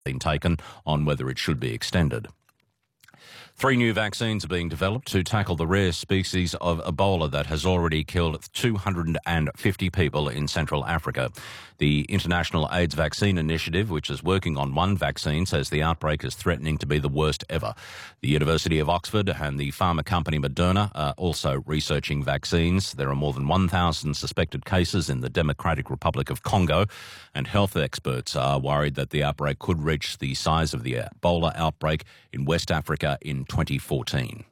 been taken on whether it should be extended. 3 new vaccines are being developed to tackle the rare species of Ebola that has already killed 250 people in Central Africa. The International AIDS Vaccine Initiative, which is working on one vaccine, says the outbreak is threatening to be the worst ever. The University of Oxford and the pharma company Moderna are also researching vaccines. There are more than 1,000 suspected cases in the Democratic Republic of Congo, and health experts are worried that the outbreak could reach the size of the Ebola outbreak in West Africa in 2014.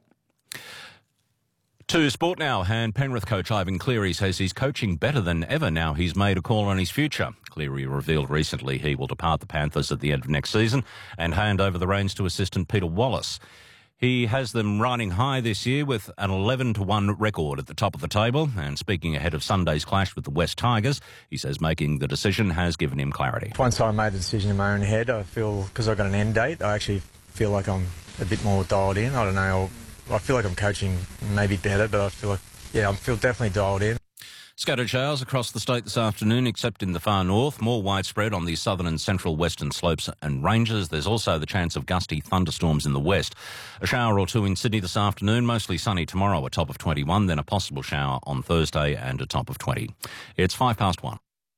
To sport now, and Penrith coach Ivan Cleary says he's coaching better than ever now he's made a call on his future. Cleary revealed recently he will depart the Panthers at the end of next season and hand over the reins to assistant Peter Wallace. He has them riding high this year with an 11-1 record at the top of the table, and speaking ahead of Sunday's clash with the West Tigers, he says making the decision has given him clarity. Once I made the decision in my own head, I feel, because I got an end date, I actually feel like I'm a bit more dialed in. I don't know, I feel like I'm coaching maybe better, but I feel like, I feel definitely dialed in. Scattered showers across the state this afternoon, except in the far north. More widespread on the southern and central western slopes and ranges. There's also the chance of gusty thunderstorms in the west. A shower or two in Sydney this afternoon, mostly sunny tomorrow, a top of 21, then a possible shower on Thursday and a top of 20. It's 1:05.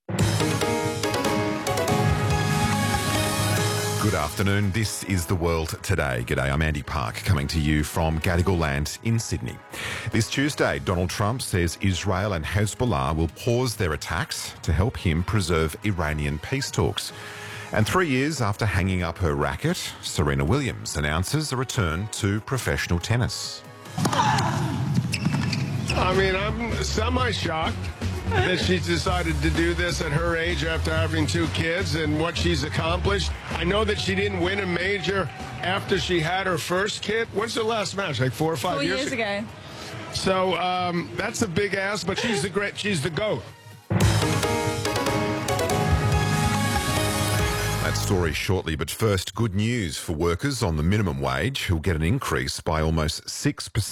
Good afternoon. This is The World Today. G'day, I'm Andy Park, coming to you from Gadigal Land in Sydney. This Tuesday, Donald Trump says Israel and Hezbollah will pause their attacks to help him preserve Iranian peace talks. And 3 years after hanging up her racket, Serena Williams announces a return to professional tennis. I mean, I'm semi-shocked that she's decided to do this at her age after having 2 kids and what she's accomplished. I know that she didn't win a major after she had her first kid. When's her last match? Like 4 or 5 4 years ago. So that's a big ask, but she's the GOAT. That story shortly, but first, good news for workers on the minimum wage who'll get an increase by almost 6%.